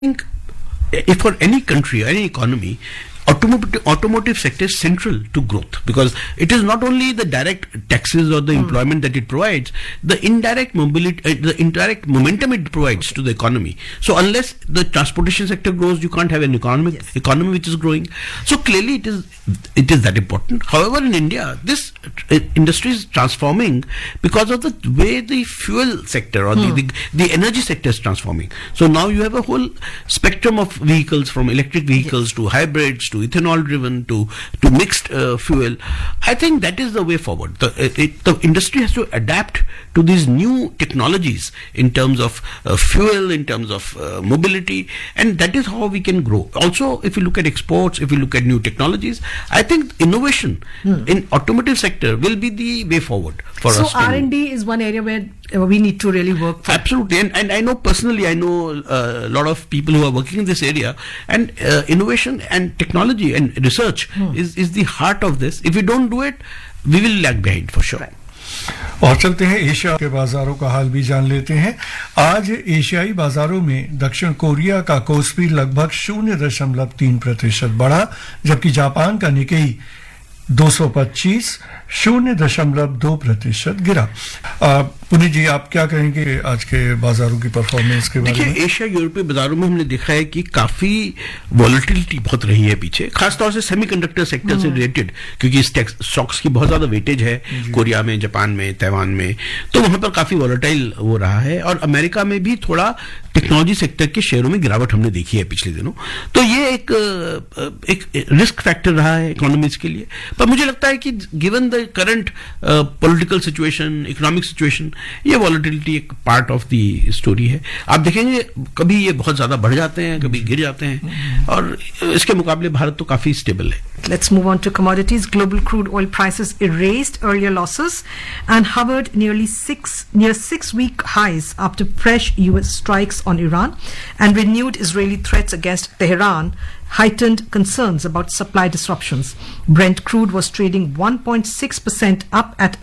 think if for any country, any economy, automotive sector is central to growth, because it is not only the direct taxes or the employment that it provides, the indirect mobility, the indirect momentum it provides to the economy. So unless the transportation sector grows, you can't have an economy which is growing. So clearly it is that important. However, in India, this industry is transforming because of the way the fuel sector or the energy sector is transforming. So now you have a whole spectrum of vehicles, from electric vehicles to hybrids to ethanol driven to mixed fuel. I think that is the way forward. The industry has to adapt to these new technologies in terms of fuel, in terms of mobility, and that is how we can grow. Also, if you look at exports, if you look at new technologies, I think innovation in automotive sector will be the way forward for us. So R&D is one area where we need to really work for. Absolutely, and I know personally, a lot of people who are working in this area, and innovation and technology and research is the heart of this. If we don't do it, we will lag behind for sure. Right. और चलते हैं Asia के बाजारों का हाल भी जान लेते हैं। आज एशियाई बाजारों में दक्षिण कोरिया का कोस्पी लगभग 0.3% बढ़ा, जबकि जापान का निकेई 225 0.2% गिरा। पुनीत जी, आप क्या कहेंगे आज के बाजारों की परफॉर्मेंस के बारे में? देखिए, एशिया यूरोपीय बाजारों में हमने देखा है कि काफी वॉलेटिलिटी बहुत रही है पीछे, खासतौर से सेमीकंडक्टर सेक्टर से रिलेटेड, क्योंकि इस स्टॉक्स की बहुत ज्यादा वेटेज है कोरिया में, जापान में, ताइवान में, तो वहां पर काफी वॉलेटाइल वो रहा है। और अमेरिका में भी थोड़ा टेक्नोलॉजी सेक्टर के शेयरों में गिरावट हमने देखी है पिछले दिनों। तो ये एक रिस्क फैक्टर रहा है इकोनॉमीज के लिए। पर मुझे लगता है कि given the current political situation, economic situation, ये वॉलेटिलिटी एक पार्ट ऑफ द स्टोरी है। आप देखेंगे कभी ये बहुत ज्यादा बढ़ जाते हैं, कभी गिर जाते हैं, और इसके मुकाबले भारत तो काफी स्टेबल है। Let's move on to commodities. Global crude oil prices erased earlier losses and hovered near 6-week highs after fresh US strikes on Iran and renewed Israeli threats against Tehran heightened concerns about supply disruptions. Brent crude was trading 1.6% up at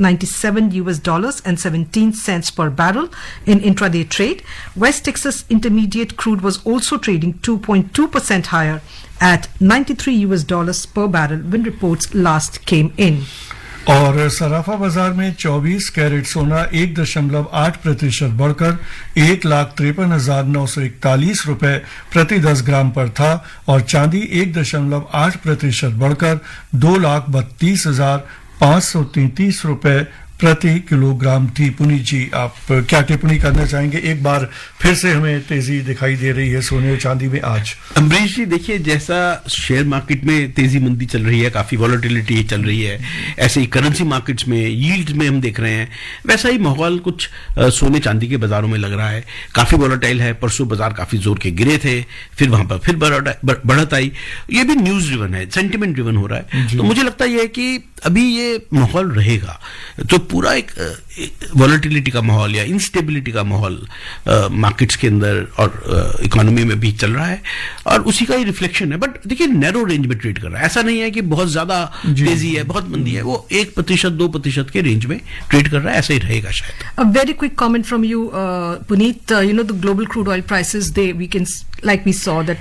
$97.17 per barrel in intraday trade. West Texas Intermediate crude was also trading 2.2% higher at $93 per barrel when reports last came in. और सराफा बाजार में 24 carat सोना 1.8% बढ़कर 1,53,941 रुपए प्रति 10 ग्राम पर था, और चांदी 1.8% बढ़कर 2,32,533 रुपए प्रति किलोग्राम थी। पुनीत जी, आप क्या टिप्पणी करना चाहेंगे? एक बार फिर से हमें तेजी दिखाई दे रही है सोने और चांदी में आज। अमरीश जी, देखिए, जैसा शेयर मार्केट में तेजी मंदी चल रही है, काफी वॉलेटिलिटी चल रही है, ऐसे ही करेंसी मार्केट्स में, यील्ड में हम देख रहे हैं, वैसा ही माहौल कुछ सोने चांदी के बाजारों में लग रहा है। काफी वॉलेटाइल है। परसों बाजार काफी जोर के गिरे थे, फिर वहां पर फिर बढ़त आई। ये भी न्यूज ड्रिवन है, सेंटिमेंट ड्रिवन हो रहा है। तो मुझे लगता है कि अभी ये माहौल रहेगा, तो पूरा एक वॉलेटिलिटी का माहौल या इंस्टेबिलिटी का माहौल मार्केट्स के अंदर और इकोनॉमी में भी चल रहा है, और उसी का ही रिफ्लेक्शन है। बट देखिए, नैरो रेंज में ट्रेड कर रहा है। ऐसा नहीं है कि बहुत ज्यादा तेजी है, बहुत मंदी है। वो 1% 2% के रेंज में ट्रेड कर रहा है। ऐसा ही रहेगा शायद। A very quick comment from you, Puneet. The global crude oil prices, like we saw that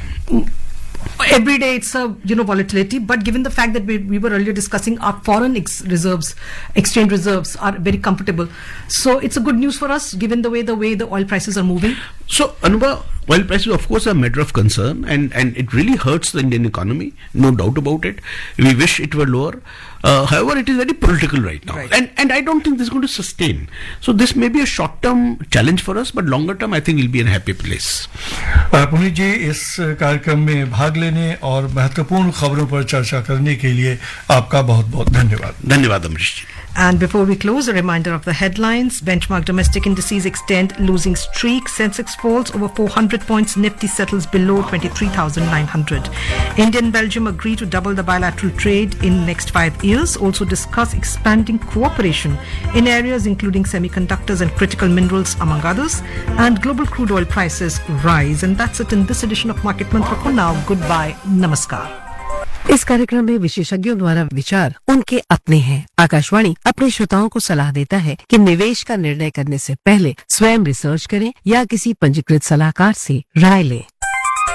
every day it's a volatility, but given the fact that we were earlier discussing our foreign exchange reserves are very comfortable, so it's a good news for us given the way the oil prices are moving. So Anubha, oil prices of course are a matter of concern, and it really hurts the Indian economy, no doubt about it. We wish it were lower. However, it is very political right now, and I don't think this is going to sustain. So this may be a short-term challenge for us, but longer-term, I think we'll be in a happy place. Puneet जी, इस कार्यक्रम में भाग लेने और महत्वपूर्ण खबरों पर चर्चा करने के लिए आपका बहुत-बहुत धन्यवाद। धन्यवाद अमरीश जी। And before we close, a reminder of the headlines. Benchmark domestic indices extend losing streak. Sensex falls over 400 points. Nifty settles below 23,900. India and Belgium agree to double the bilateral trade in next 5 years. Also discuss expanding cooperation in areas including semiconductors and critical minerals, among others. And global crude oil prices rise. And that's it in this edition of Market Mantra. For now, goodbye. Namaskar. इस कार्यक्रम में विशेषज्ञों द्वारा विचार उनके अपने हैं। आकाशवाणी अपने श्रोताओं को सलाह देता है कि निवेश का निर्णय करने से पहले स्वयं रिसर्च करें या किसी पंजीकृत सलाहकार से राय लें।